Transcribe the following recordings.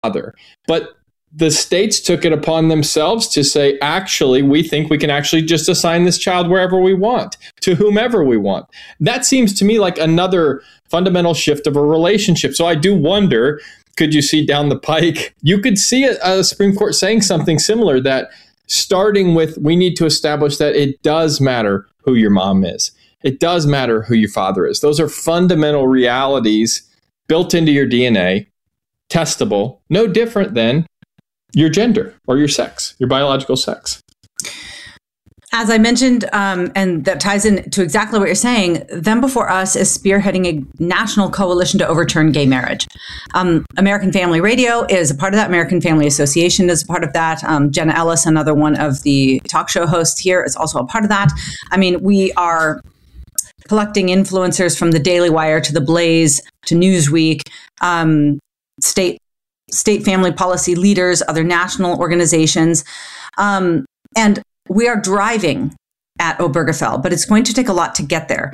father. But the states took it upon themselves to say, actually, we think we can actually just assign this child wherever we want, to whomever we want. That seems to me like another fundamental shift of a relationship. So I do wonder, could you see down the pike, you could see a Supreme Court saying something similar, that starting with, we need to establish that it does matter who your mom is. It does matter who your father is. Those are fundamental realities built into your DNA, testable, no different than your gender or your sex, your biological sex. As I mentioned, and that ties into exactly what you're saying, Them Before Us is spearheading a national coalition to overturn gay marriage. American Family Radio is a part of that. American Family Association is a part of that. Jenna Ellis, another one of the talk show hosts here, is also a part of that. I mean, we are collecting influencers from the Daily Wire to the Blaze to Newsweek, state family policy leaders, other national organizations. And we are driving at Obergefell, but it's going to take a lot to get there.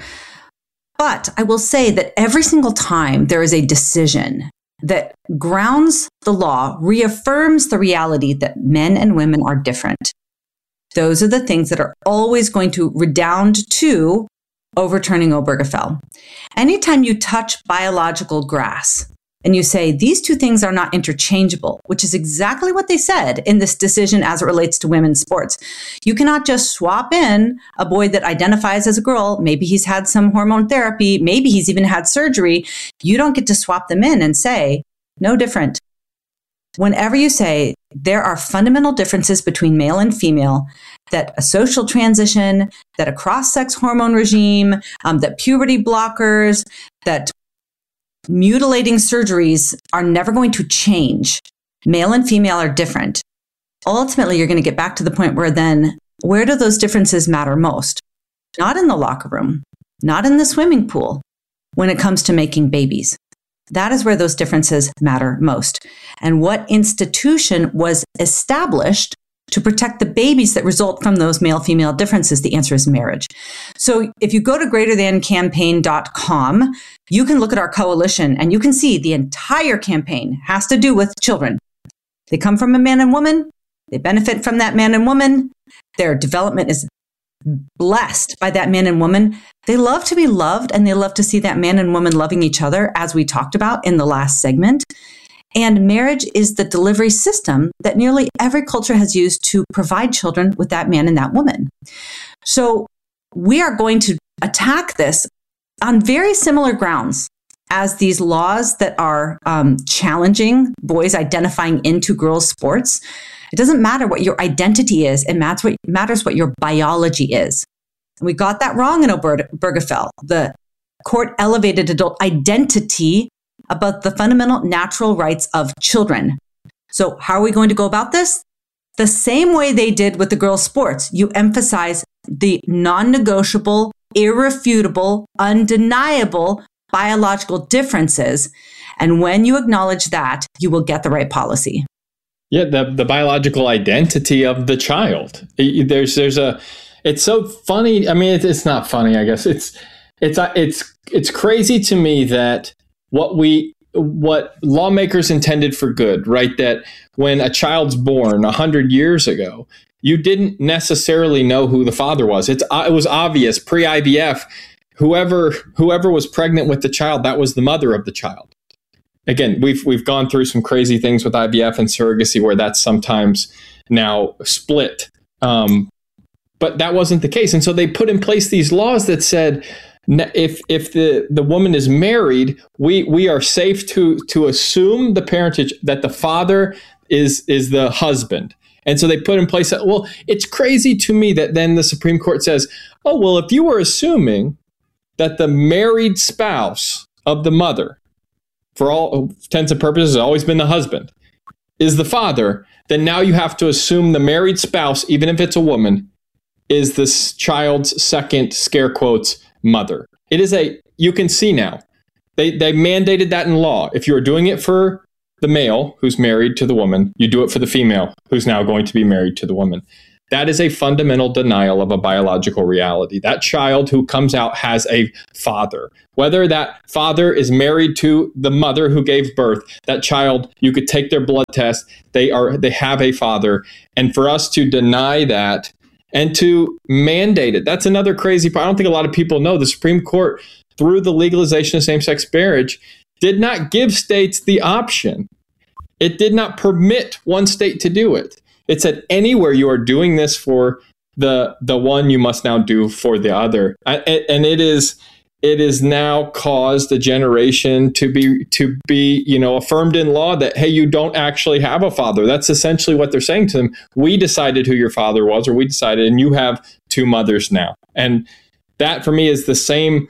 But I will say that every single time there is a decision that grounds the law, reaffirms the reality that men and women are different, those are the things that are always going to redound to overturning Obergefell. Anytime you touch biological grass, and you say, these two things are not interchangeable, which is exactly what they said in this decision as it relates to women's sports. You cannot just swap in a boy that identifies as a girl. Maybe he's had some hormone therapy. Maybe he's even had surgery. You don't get to swap them in and say, no different. Whenever you say there are fundamental differences between male and female, that a social transition, that a cross-sex hormone regime, that puberty blockers, that mutilating surgeries are never going to change. Male and female are different. Ultimately, you're going to get back to the point where then, where do those differences matter most? Not in the locker room, not in the swimming pool, when it comes to making babies. That is where those differences matter most. And what institution was established to protect the babies that result from those male-female differences? The answer is marriage. So if you go to greaterthancampaign.com, you can look at our coalition and you can see the entire campaign has to do with children. They come from a man and woman. They benefit from that man and woman. Their development is blessed by that man and woman. They love to be loved, and they love to see that man and woman loving each other, as we talked about in the last segment. And marriage is the delivery system that nearly every culture has used to provide children with that man and that woman. So we are going to attack this on very similar grounds as these laws that are challenging boys identifying into girls' sports. It doesn't matter what your identity is. It matters what your biology is. And we got that wrong in Obergefell. The court elevated adult identity about the fundamental natural rights of children. So how are we going to go about this? The same way they did with the girls' sports. You emphasize the non-negotiable, irrefutable, undeniable biological differences. And when you acknowledge that, you will get the right policy. Yeah, the biological identity of the child. It's so funny. I mean, it's not funny, I guess. It's crazy to me that what lawmakers intended for good, right? That when a child's born 100 years ago, you didn't necessarily know who the father was. It was obvious pre-IVF, whoever was pregnant with the child, that was the mother of the child. Again, we've gone through some crazy things with IVF and surrogacy where that's sometimes now split. But that wasn't the case. And so they put in place these laws that said, if the woman is married, we are safe to assume the parentage, that the father is the husband. And so they put in place that, well, it's crazy to me that then the Supreme Court says, oh, well, if you were assuming that the married spouse of the mother, for all intents and purposes, has always been the husband, is the father, then now you have to assume the married spouse, even if it's a woman, is this child's second, scare quotes, mother. It is you can see now, they mandated that in law. If you're doing it for the male who's married to the woman, you do it for the female who's now going to be married to the woman. That is a fundamental denial of a biological reality. That child who comes out has a father. Whether that father is married to the mother who gave birth, that child, you could take their blood test, they have a father. And for us to deny that and to mandate it, that's another crazy part. I don't think a lot of people know the Supreme Court, through the legalization of same-sex marriage, did not give states the option. It did not permit one state to do it. It said anywhere you are doing this for the one, you must now do for the other. And it is now caused a generation to be affirmed in law that, hey, you don't actually have a father. That's essentially what they're saying to them. We decided who your father was, or we decided, and you have two mothers now. And that for me is the same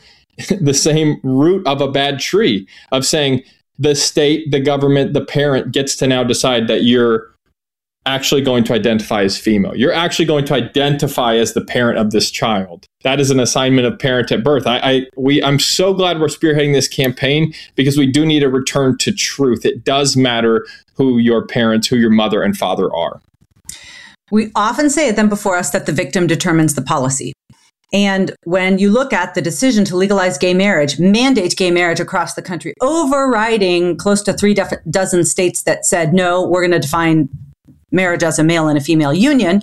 root of a bad tree of saying the state, the government, the parent gets to now decide that you're actually going to identify as female. You're actually going to identify as the parent of this child. That is an assignment of parent at birth. I'm so glad we're spearheading this campaign, because we do need a return to truth. It does matter who your parents, who your mother and father are. We often say it then before us that the victim determines the policy. And when you look at the decision to legalize gay marriage, mandate gay marriage across the country, overriding close to 36 states that said, no, we're going to define marriage as a male and a female union.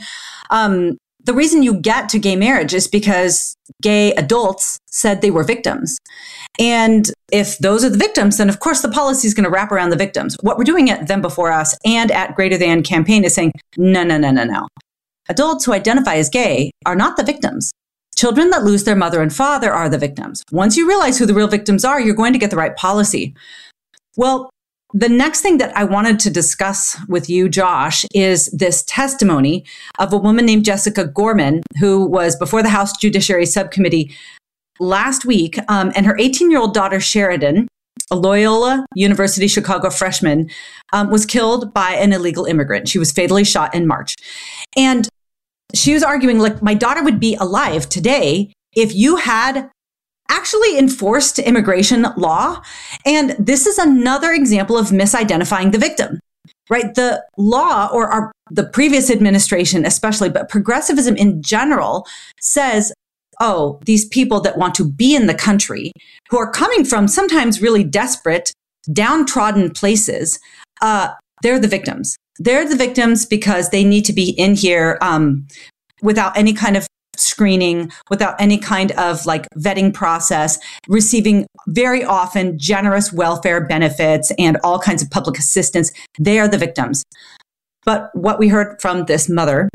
The reason you get to gay marriage is because gay adults said they were victims. And if those are the victims, then of course the policy is going to wrap around the victims. What we're doing at Them Before Us and at Greater Than campaign is saying, no. Adults who identify as gay are not the victims. Children that lose their mother and father are the victims. Once you realize who the real victims are, you're going to get the right policy. Well, the next thing that I wanted to discuss with you, Josh, is this testimony of a woman named Jessica Gorman, who was before the House Judiciary Subcommittee last week, and her 18-year-old daughter, Sheridan, a Loyola University Chicago freshman, was killed by an illegal immigrant. She was fatally shot in March. And she was arguing, like, my daughter would be alive today if you had actually enforced immigration law. And this is another example of misidentifying the victim, right? The law, or the previous administration especially, but progressivism in general, says, oh, these people that want to be in the country, who are coming from sometimes really desperate, downtrodden places, they're the victims. They're the victims because they need to be in here without any kind of screening, without any kind of like vetting process, receiving very often generous welfare benefits and all kinds of public assistance. They are the victims. But what we heard from this mother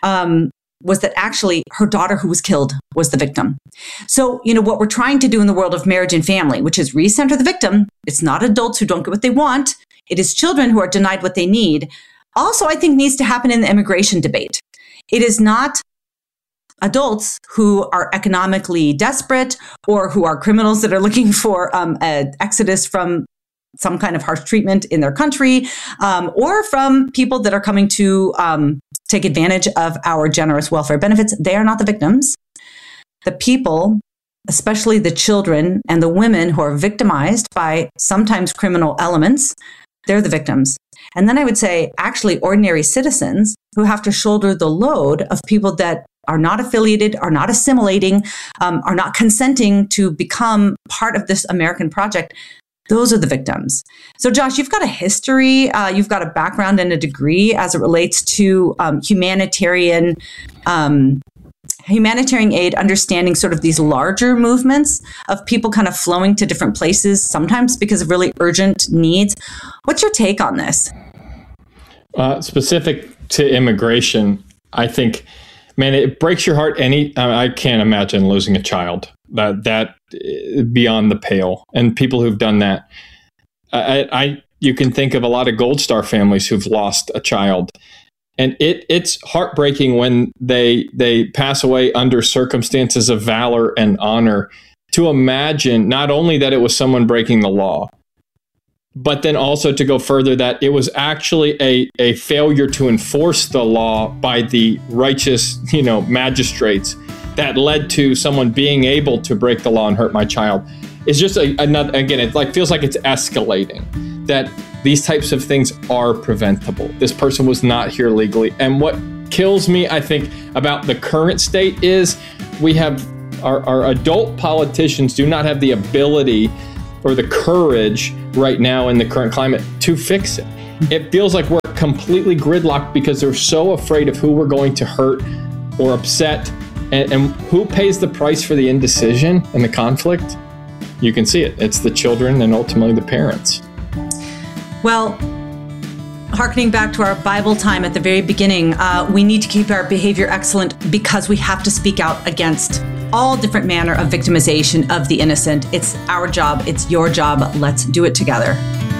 was that actually her daughter who was killed was the victim. So, what we're trying to do in the world of marriage and family, which is recenter the victim, it's not adults who don't get what they want. It is children who are denied what they need. Also, I think needs to happen in the immigration debate. It is not adults who are economically desperate or who are criminals that are looking for an exodus from some kind of harsh treatment in their country, or from people that are coming to take advantage of our generous welfare benefits. They are not the victims. The people, especially the children and the women who are victimized by sometimes criminal elements, they're the victims. And then I would say, actually, ordinary citizens who have to shoulder the load of people that are not affiliated, are not assimilating, are not consenting to become part of this American project. Those are the victims. So Josh, you've got a history, you've got a background and a degree as it relates to humanitarian aid, understanding sort of these larger movements of people kind of flowing to different places, sometimes because of really urgent needs. What's your take on this? Specific to immigration, I think, man, it breaks your heart. I can't imagine losing a child. That beyond the pale. And people who've done that, you can think of a lot of Gold Star families who've lost a child, and it's heartbreaking when they pass away under circumstances of valor and honor. To imagine not only that it was someone breaking the law, but then also to go further that it was actually a failure to enforce the law by the righteous, magistrates that led to someone being able to break the law and hurt my child. It's just another, again, it feels like it's escalating, that these types of things are preventable. This person was not here legally. And what kills me, I think, about the current state is we have our adult politicians do not have the ability or the courage right now in the current climate to fix it. It feels like we're completely gridlocked because they're so afraid of who we're going to hurt or upset, and who pays the price for the indecision and the conflict. You can see it. It's the children and ultimately the parents. Well, hearkening back to our Bible time at the very beginning, we need to keep our behavior excellent because we have to speak out against all different manner of victimization of the innocent. It's our job. It's your job. Let's do it together.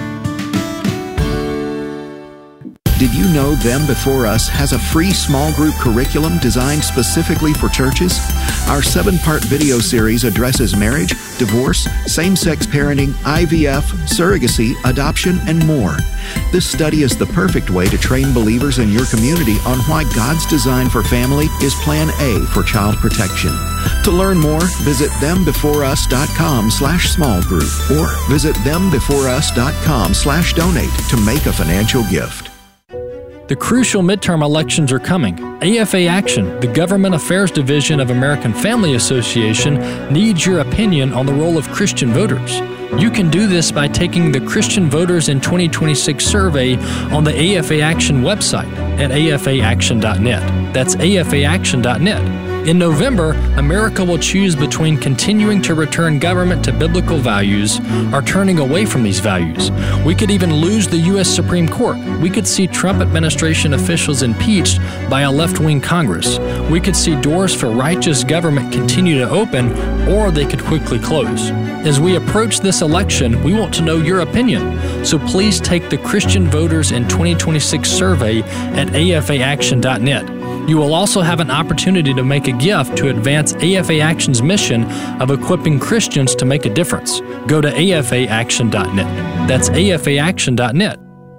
Did you know Them Before Us has a free small group curriculum designed specifically for churches? Our 7-part video series addresses marriage, divorce, same-sex parenting, IVF, surrogacy, adoption, and more. This study is the perfect way to train believers in your community on why God's design for family is Plan A for child protection. To learn more, visit thembeforeus.com/small group or visit thembeforeus.com/donate to make a financial gift. The crucial midterm elections are coming. AFA Action, the Government Affairs Division of American Family Association, needs your opinion on the role of Christian voters. You can do this by taking the Christian Voters in 2026 survey on the AFA Action website at afaaction.net. That's afaaction.net. In November, America will choose between continuing to return government to biblical values or turning away from these values. We could even lose the U.S. Supreme Court. We could see Trump administration officials impeached by a left-wing Congress. We could see doors for righteous government continue to open, or they could quickly close. As we approach this election, we want to know your opinion. So please take the Christian Voters in 2026 survey at afaaction.net. You will also have an opportunity to make a gift to advance AFA Action's mission of equipping Christians to make a difference. Go to afaaction.net. That's afaaction.net.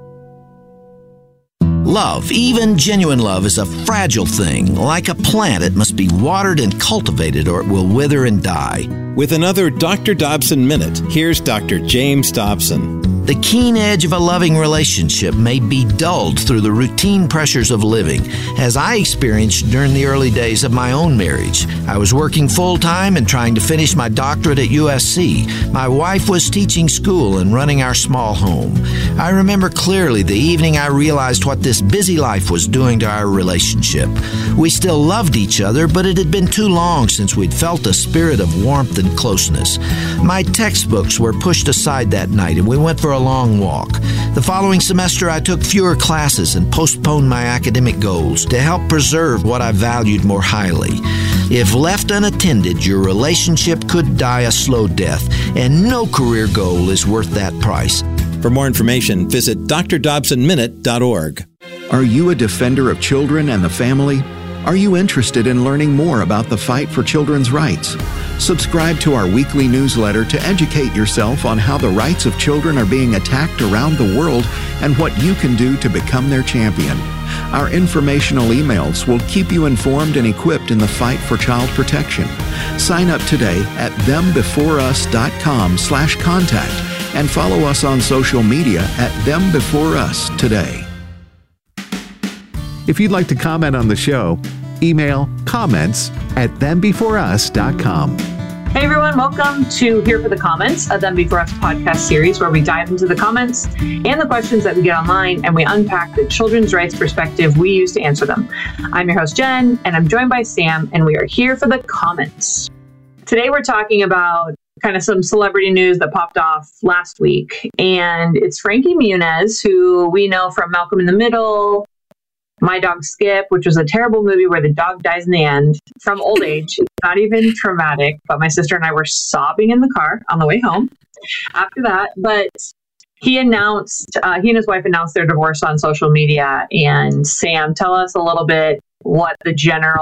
Love, even genuine love, is a fragile thing. Like a plant, it must be watered and cultivated or it will wither and die. With another Dr. Dobson Minute, here's Dr. James Dobson. The keen edge of a loving relationship may be dulled through the routine pressures of living, as I experienced during the early days of my own marriage. I was working full-time and trying to finish my doctorate at USC. My wife was teaching school and running our small home. I remember clearly the evening I realized what this busy life was doing to our relationship. We still loved each other, but it had been too long since we'd felt a spirit of warmth and closeness. My textbooks were pushed aside that night, and we went for a long walk. The following semester, I took fewer classes and postponed my academic goals to help preserve what I valued more highly. If left unattended, your relationship could die a slow death, and no career goal is worth that price. For more information, visit drdobsonminute.org. Are you a defender of children and the family? Are you interested in learning more about the fight for children's rights? Subscribe to our weekly newsletter to educate yourself on how the rights of children are being attacked around the world and what you can do to become their champion. Our informational emails will keep you informed and equipped in the fight for child protection. Sign up today at thembeforeus.com/contact and follow us on social media at thembeforeus today. If you'd like to comment on the show, email comments@thembeforeus.com. Hey everyone, welcome to Here for the Comments, a Them Before Us podcast series where we dive into the comments and the questions that we get online and we unpack the children's rights perspective we use to answer them. I'm your host, Jen, and I'm joined by Sam, and we are here for the comments. Today we're talking about kind of some celebrity news that popped off last week, and it's Frankie Muniz, who we know from Malcolm in the Middle, My Dog Skip, which was a terrible movie where the dog dies in the end from old age. It's not even traumatic, but my sister and I were sobbing in the car on the way home after that. But he announced, he and his wife announced their divorce on social media. And Sam, tell us a little bit what the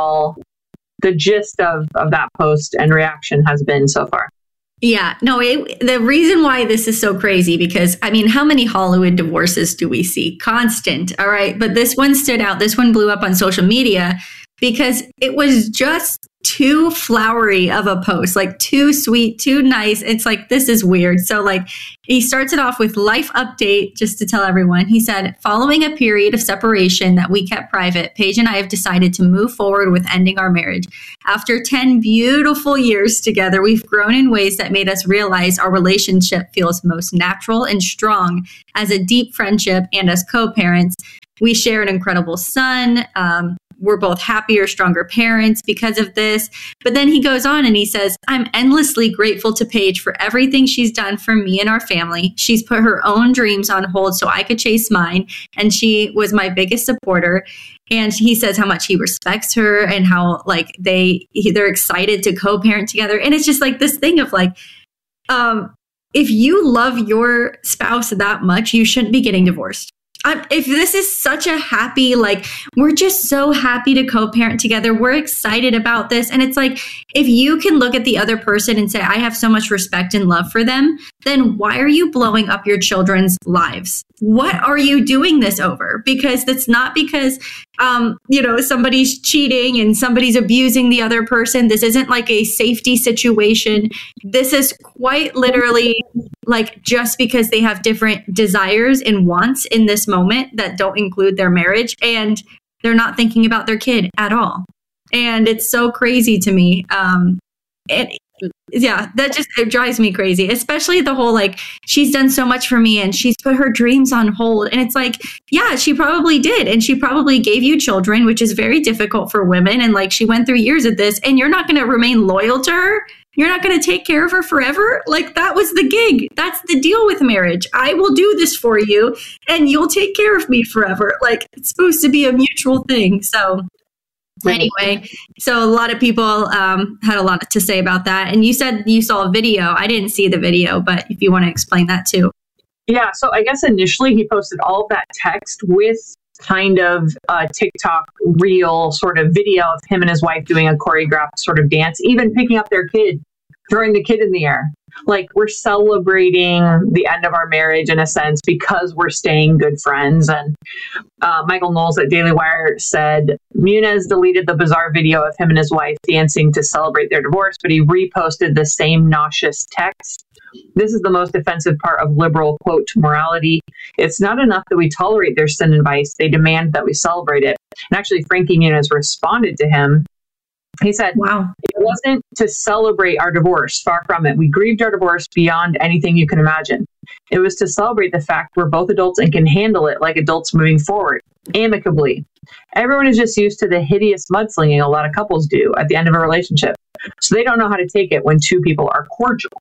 gist of that post and reaction has been so far. Yeah, no, the reason why this is so crazy, because, I mean, how many Hollywood divorces do we see? Constant, all right? But this one stood out. This one blew up on social media because it was just too flowery of a post, like too sweet, too nice. It's like, this is weird. So like he starts it off with life update, just to tell everyone. He said, following a period of separation that we kept private, Paige and I have decided to move forward with ending our marriage. After 10 beautiful years together, we've grown in ways that made us realize our relationship feels most natural and strong as a deep friendship and as co-parents. We share an incredible son. We're both happier, stronger parents because of this. But then he goes on and he says, I'm endlessly grateful to Paige for everything she's done for me and our family. She's put her own dreams on hold so I could chase mine. And she was my biggest supporter. And he says how much he respects her and how like they're excited to co-parent together. And it's just like this thing of like, if you love your spouse that much, you shouldn't be getting divorced. If this is such a happy, like, we're just so happy to co-parent together. We're excited about this. And it's like, if you can look at the other person and say, I have so much respect and love for them, then why are you blowing up your children's lives? What are you doing this over? Because it's not because, somebody's cheating and somebody's abusing the other person. This isn't like a safety situation. This is quite literally like just because they have different desires and wants in this moment that don't include their marriage, and they're not thinking about their kid at all. And it's so crazy to me. It drives me crazy, especially the whole, like, she's done so much for me and she's put her dreams on hold. And it's like, yeah, she probably did. And she probably gave you children, which is very difficult for women. And like, she went through years of this, and you're not going to remain loyal to her. You're not going to take care of her forever. Like, that was the gig. That's the deal with marriage. I will do this for you and you'll take care of me forever. Like, it's supposed to be a mutual thing. So anyway, so a lot of people had a lot to say about that. And you said you saw a video. I didn't see the video, but if you want to explain that too. Yeah. So I guess initially he posted all of that text with kind of a TikTok reel sort of video of him and his wife doing a choreographed sort of dance, even picking up their kid, throwing the kid in the air. Like, we're celebrating the end of our marriage in a sense because we're staying good friends. And Michael Knowles at Daily Wire said Muniz deleted the bizarre video of him and his wife dancing to celebrate their divorce, but he reposted the same nauseous text. This is the most offensive part of liberal, quote, morality. It's not enough that we tolerate their sin and vice. They demand that we celebrate it. And actually, Frankie Muniz responded to him. He said, wow, it wasn't to celebrate our divorce. Far from it. We grieved our divorce beyond anything you can imagine. It was to celebrate the fact we're both adults and can handle it like adults moving forward, amicably. Everyone is just used to the hideous mudslinging a lot of couples do at the end of a relationship. So they don't know how to take it when two people are cordial.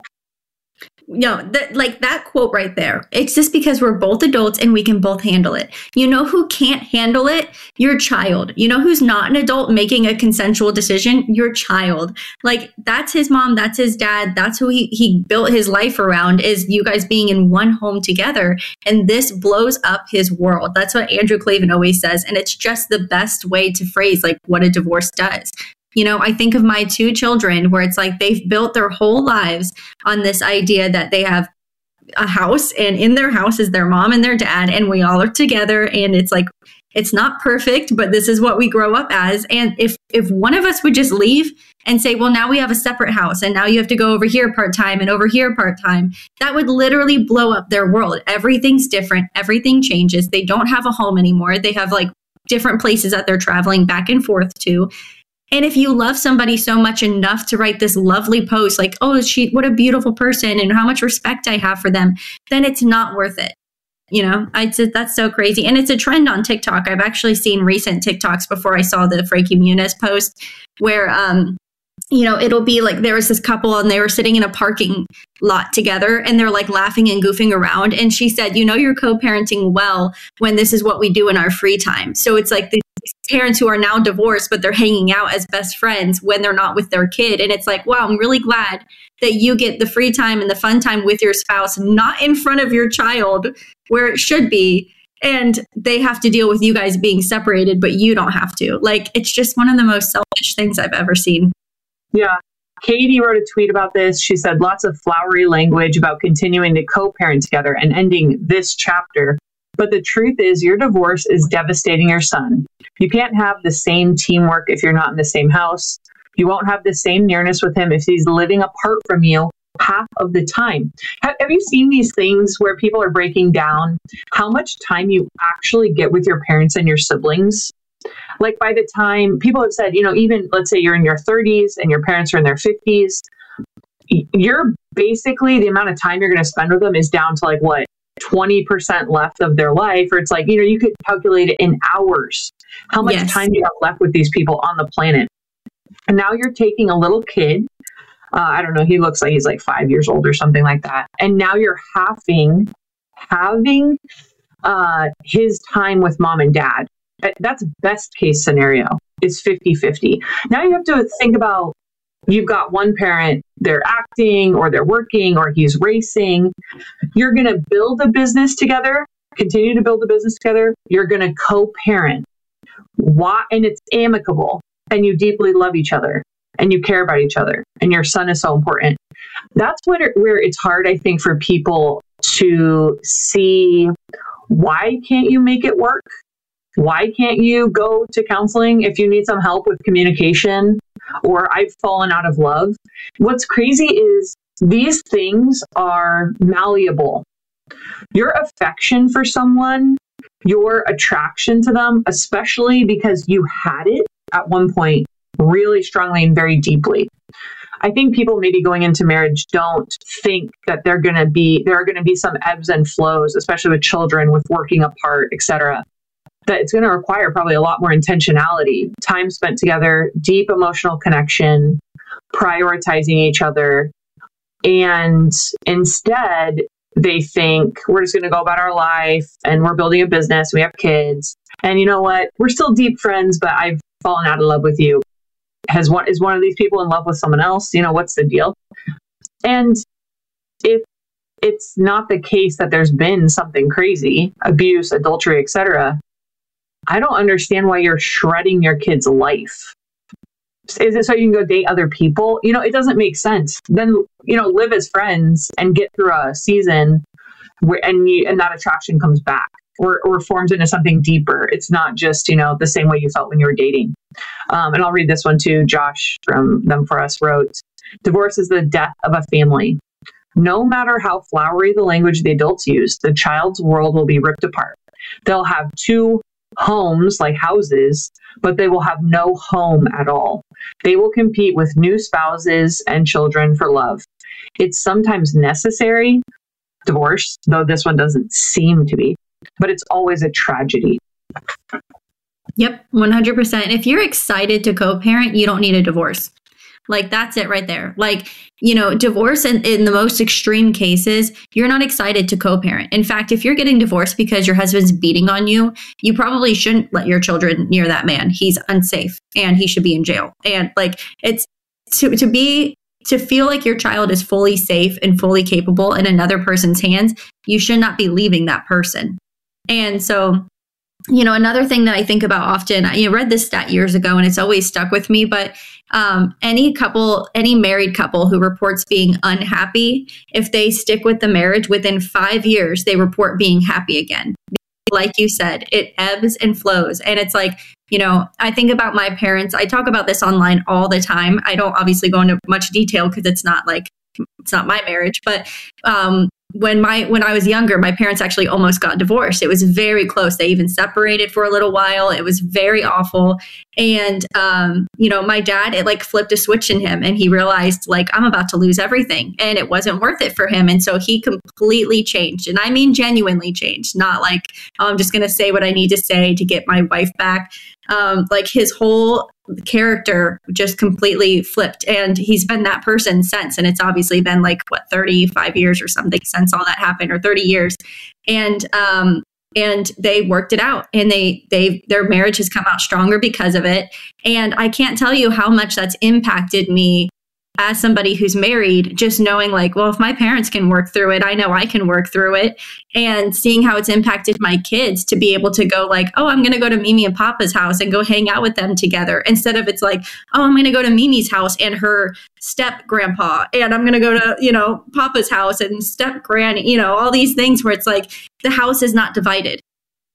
That quote right there. It's just because we're both adults and we can both handle it. You know who can't handle it? Your child. You know who's not an adult making a consensual decision? Your child. Like, that's his mom. That's his dad. That's who he built his life around, is you guys being in one home together. And this blows up his world. That's what Andrew Klavan always says. And it's just the best way to phrase like what a divorce does. You know, I think of my two children where it's like they've built their whole lives on this idea that they have a house, and in their house is their mom and their dad, and we all are together. And it's like, it's not perfect, but this is what we grow up as. And if one of us would just leave and say, well, now we have a separate house and now you have to go over here part-time and over here part-time, that would literally blow up their world. Everything's different. Everything changes. They don't have a home anymore. They have like different places that they're traveling back and forth to. And if you love somebody so much enough to write this lovely post like, oh, what a beautiful person and how much respect I have for them, then it's not worth it. You know, that's so crazy. And it's a trend on TikTok. I've actually seen recent TikToks before I saw the Frankie Muniz post where, it'll be like there was this couple and they were sitting in a parking lot together and they're like laughing and goofing around. And she said, you're co-parenting well when this is what we do in our free time. So it's like the parents who are now divorced, but they're hanging out as best friends when they're not with their kid. And it's like, wow, I'm really glad that you get the free time and the fun time with your spouse, not in front of your child where it should be. And they have to deal with you guys being separated, but you don't have to. Like, it's just one of the most selfish things I've ever seen. Yeah. Katie wrote a tweet about this. She said lots of flowery language about continuing to co-parent together and ending this chapter. But the truth is your divorce is devastating your son. You can't have the same teamwork if you're not in the same house. You won't have the same nearness with him if he's living apart from you half of the time. Have you seen these things where people are breaking down how much time you actually get with your parents and your siblings? Like by the time people have said, even let's say you're in your 30s and your parents are in their 50s, you're basically the amount of time you're going to spend with them is down to like what, 20% left of their life. Or it's like, you could calculate it in hours, how much time you have left with these people on the planet. And now you're taking a little kid, I don't know, he looks like he's like 5 years old or something like that. And now you're having his time with mom and dad. That's best case scenario. It's 50-50. Now you have to think about, you've got one parent, they're acting or they're working or he's racing. You're going to build a business together, continue to build a business together. You're going to co-parent. Why? And it's amicable and you deeply love each other and you care about each other and your son is so important. That's where it's hard, I think, for people to see, why can't you make it work? Why can't you go to counseling if you need some help with communication? Or I've fallen out of love. What's crazy is these things are malleable. Your affection for someone, your attraction to them, especially because you had it at one point really strongly and very deeply. I think people maybe going into marriage don't think that there are going to be some ebbs and flows, especially with children, with working apart, etc. That it's going to require probably a lot more intentionality, time spent together, deep emotional connection, prioritizing each other. And instead, they think we're just going to go about our life and we're building a business. We have kids. And you know what? We're still deep friends, but I've fallen out of love with you. Is one of these people in love with someone else? What's the deal? And if it's not the case that there's been something crazy, abuse, adultery, etc., I don't understand why you're shredding your kid's life. Is it so you can go date other people? It doesn't make sense. Then, live as friends and get through a season and that attraction comes back or forms into something deeper. It's not just, the same way you felt when you were dating. And I'll read this one too. Josh from Them For Us wrote, "Divorce is the death of a family. No matter how flowery the language the adults use, the child's world will be ripped apart. They'll have two homes, like houses, but they will have no home at all. They will compete with new spouses and children for love. It's sometimes necessary, divorce, though this one doesn't seem to be, but it's always a tragedy." Yep, 100%. If you're excited to co-parent, you don't need a divorce. Like, that's it right there. Like, divorce in the most extreme cases, you're not excited to co-parent. In fact, if you're getting divorced because your husband's beating on you, you probably shouldn't let your children near that man. He's unsafe and he should be in jail. And like, it's to feel like your child is fully safe and fully capable in another person's hands, you should not be leaving that person. And so, another thing that I think about often, I read this stat years ago and it's always stuck with me, but any married couple who reports being unhappy, if they stick with the marriage, within 5 years, they report being happy again. Like you said, it ebbs and flows. And it's like, I think about my parents. I talk about this online all the time. I don't obviously go into much detail because it's not my marriage, but when I was younger, my parents actually almost got divorced. It was very close. They even separated for a little while. It was very awful. And, my dad, it flipped a switch in him and he realized I'm about to lose everything and it wasn't worth it for him. And so he completely changed. And I mean, genuinely changed, not I'm just going to say what I need to say to get my wife back. His whole character just completely flipped, and he's been that person since. And it's obviously been 35 years or something since all that happened, or 30 years. And they worked it out, and their marriage has come out stronger because of it. And I can't tell you how much that's impacted me as somebody who's married, just knowing if my parents can work through it, I know I can work through it. And seeing how it's impacted my kids to be able to go I'm going to go to Mimi and Papa's house and go hang out with them together. Instead of it's I'm going to go to Mimi's house and her step grandpa, and I'm going to go to, Papa's house and step granny, all these things where it's the house is not divided.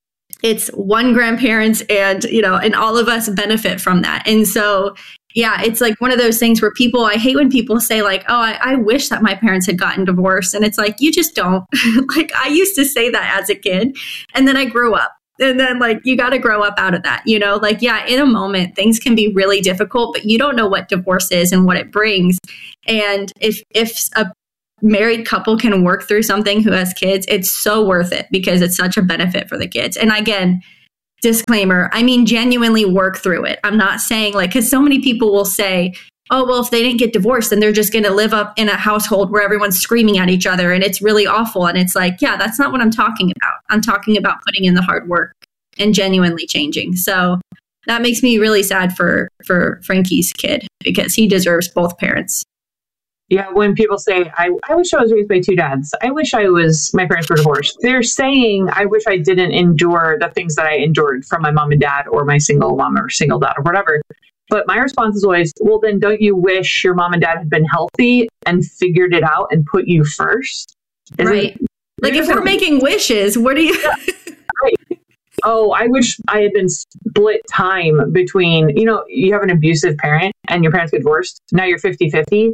it's one grandparent and, and all of us benefit from that. And so, yeah, it's like one of those things where I hate when people say like, oh, I wish that my parents had gotten divorced. And it's like, you just don't. Like, I used to say that as a kid, and then I grew up. And then like, you got to grow up out of that, like, yeah, in a moment, things can be really difficult, but you don't know what divorce is and what it brings. And if a married couple can work through something who has kids, it's so worth it because it's such a benefit for the kids. And again, disclaimer, I mean, genuinely work through it. I'm not saying like, because so many people will say, oh, well, if they didn't get divorced, then they're just going to live up in a household where everyone's screaming at each other and it's really awful. And it's like, yeah, that's not what I'm talking about. I'm talking about putting in the hard work and genuinely changing. So that makes me really sad for Frankie's kid because he deserves both parents. Yeah, when people say, I wish I was raised by two dads. I wish my parents were divorced. They're saying, I wish I didn't endure the things that I endured from my mom and dad or my single mom or single dad or whatever. But my response is always, well, then don't you wish your mom and dad had been healthy and figured it out and put you first? Right. Like if we're making wishes, what do you... Right. Oh, I wish I had been split time between, you have an abusive parent and your parents get divorced. Now you're 50-50.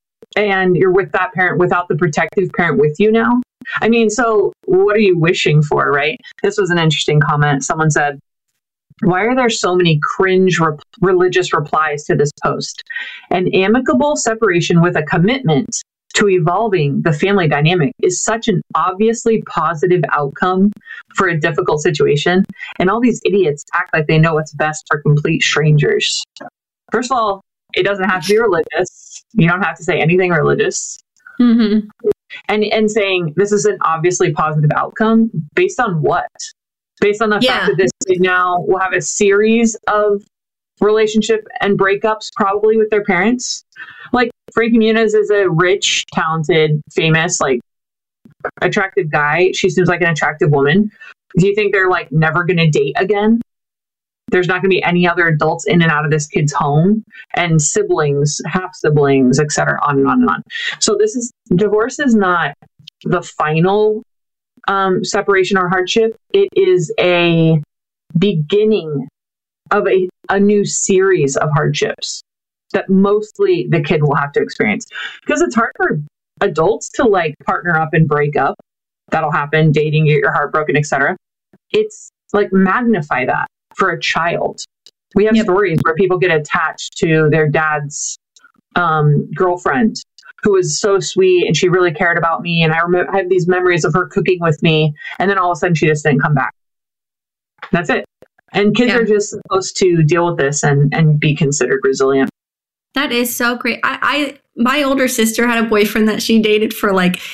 And you're with that parent without the protective parent with you now. I mean, so what are you wishing for, right? This was an interesting comment. Someone said, why are there so many cringe religious replies to this post? An amicable separation with a commitment to evolving the family dynamic is such an obviously positive outcome for a difficult situation. And all these idiots act like they know what's best for complete strangers. First of all, it doesn't have to be religious. You don't have to say anything religious. Mm-hmm. And saying this is an obviously positive outcome based on what? Based on the fact that this kid now will have a series of relationship and breakups probably with their parents. Like Frankie Muniz is a rich, talented, famous, like attractive guy. She seems like an attractive woman. Do you think they're like never going to date again? There's not going to be any other adults in and out of this kid's home, and siblings, half siblings, et cetera, on and on and on. So divorce is not the final separation or hardship. It is a beginning of a new series of hardships that mostly the kid will have to experience, because it's hard for adults to like partner up and break up. That'll happen, dating, get your heart broken, et cetera. It's like magnify that. For a child, we have stories where people get attached to their dad's girlfriend who was so sweet and she really cared about me. And I have these memories of her cooking with me. And then all of a sudden she just didn't come back. That's it. And kids are just supposed to deal with this and be considered resilient. That is so great. My older sister had a boyfriend that she dated for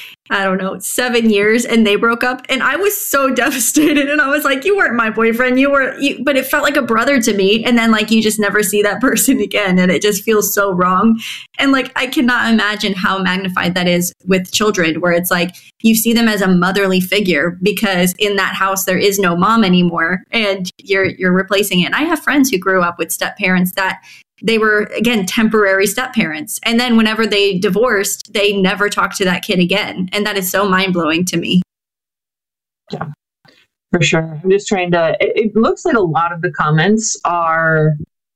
7 years, and they broke up, and I was so devastated. And I was like, you weren't my boyfriend. But it felt like a brother to me. And then you just never see that person again. And it just feels so wrong. And I cannot imagine how magnified that is with children, where it's like, you see them as a motherly figure because in that house, there is no mom anymore, and you're replacing it. And I have friends who grew up with step parents that they were, again, temporary step parents. And then whenever they divorced, they never talked to that kid again. And that is so mind-blowing to me. Yeah, for sure. I'm just trying to, it looks like a lot of the comments are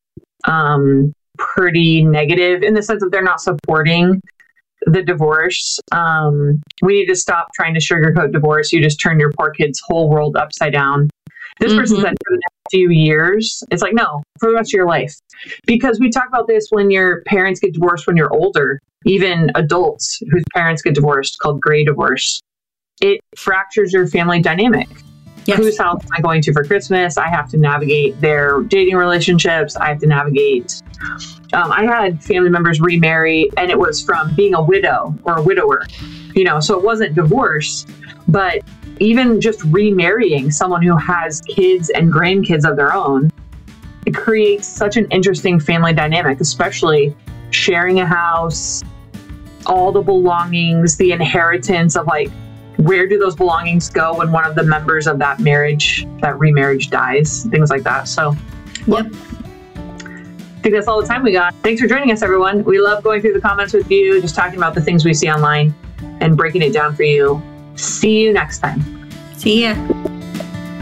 pretty negative in the sense that they're not supporting the divorce. We need to stop trying to sugarcoat divorce. You just turn your poor kid's whole world upside down. This person said for the next few years. It's like, no, for the rest of your life. Because we talk about this when your parents get divorced when you're older, even adults whose parents get divorced, called gray divorce. It fractures your family dynamic. Yes. Whose house am I going to for Christmas? I have to navigate their dating relationships. I have to navigate. I had family members remarry, and it was from being a widow or a widower, so it wasn't divorce, but even just remarrying someone who has kids and grandkids of their own, it creates such an interesting family dynamic, especially sharing a house, all the belongings, the inheritance of where do those belongings go when one of the members of that remarriage dies, things like that. So, yep. I think that's all the time we got. Thanks for joining us, everyone. We love going through the comments with you, just talking about the things we see online and breaking it down for you. See you next time. See ya.